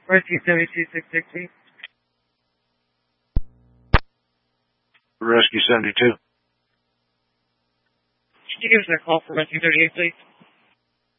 Rescue 72660. Rescue 72. Could you give us a call for Rescue 38, please?